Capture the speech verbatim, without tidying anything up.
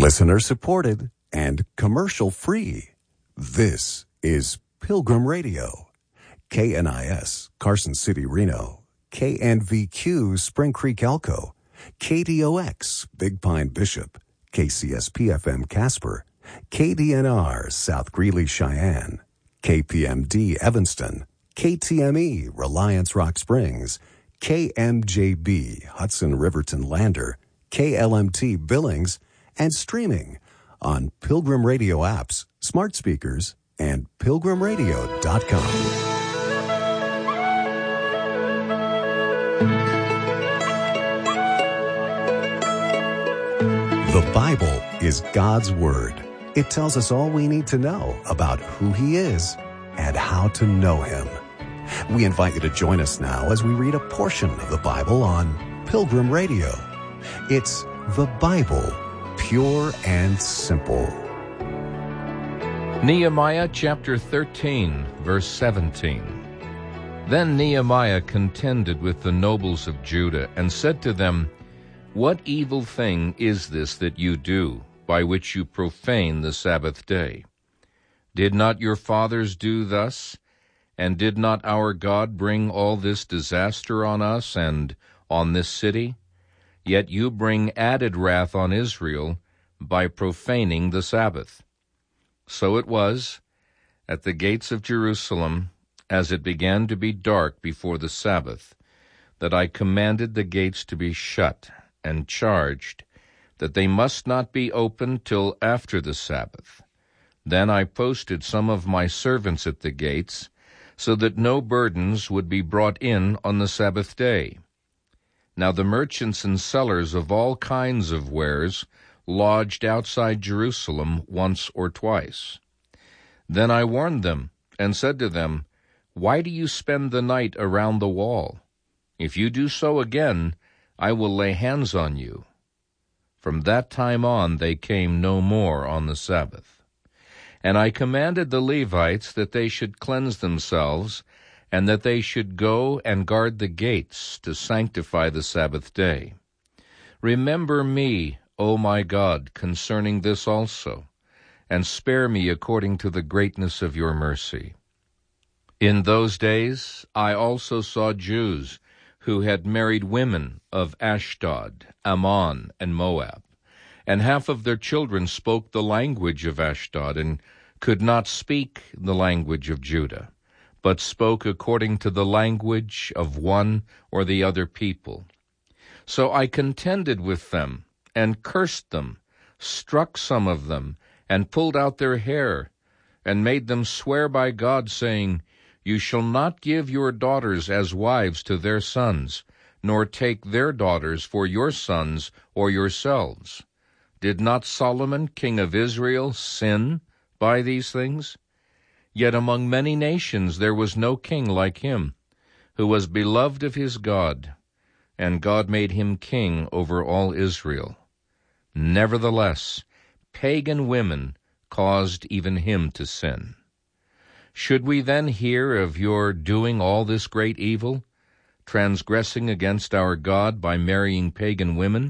Listener supported and commercial free. This is Pilgrim Radio. K N I S, Carson City, Reno. K N V Q, Spring Creek, Elko. K D O X, Big Pine, Bishop. K C S P F M, Casper. K D N R, South Greeley, Cheyenne. K P M D, Evanston. K T M E, Reliance, Rock Springs. K M J B, Hudson, Riverton, Lander. K L M T, Billings. And streaming on Pilgrim Radio apps, smart speakers, and pilgrim radio dot com. The Bible is God's Word. It tells us all we need to know about who He is and how to know Him. We invite you to join us now as we read a portion of the Bible on Pilgrim Radio. It's the Bible, pure and simple. Nehemiah chapter thirteen, verse seventeen. Then Nehemiah contended with the nobles of Judah and said to them, "What evil thing is this that you do, by which you profane the Sabbath day? Did not your fathers do thus? And did not our God bring all this disaster on us and on this city? Yet you bring added wrath on Israel by profaning the Sabbath." So it was, at the gates of Jerusalem, as it began to be dark before the Sabbath, that I commanded the gates to be shut, and charged that they must not be opened till after the Sabbath. Then I posted some of my servants at the gates, so that no burdens would be brought in on the Sabbath day. Now the merchants and sellers of all kinds of wares lodged outside Jerusalem once or twice. Then I warned them and said to them, "Why do you spend the night around the wall? If you do so again, I will lay hands on you." From that time on they came no more on the Sabbath. And I commanded the Levites that they should cleanse themselves, and that they should go and guard the gates to sanctify the Sabbath day. Remember me, O my God, concerning this also, and spare me according to the greatness of your mercy. In those days I also saw Jews who had married women of Ashdod, Ammon, and Moab, and half of their children spoke the language of Ashdod and could not speak the language of Judah, but spoke according to the language of one or the other people. So I contended with them and cursed them, struck some of them, and pulled out their hair, and made them swear by God, saying, "You shall not give your daughters as wives to their sons, nor take their daughters for your sons or yourselves. Did not Solomon, king of Israel, sin by these things? Yet among many nations there was no king like him, who was beloved of his God, and God made him king over all Israel. Nevertheless, pagan women caused even him to sin. Should we then hear of your doing all this great evil, transgressing against our God by marrying pagan women?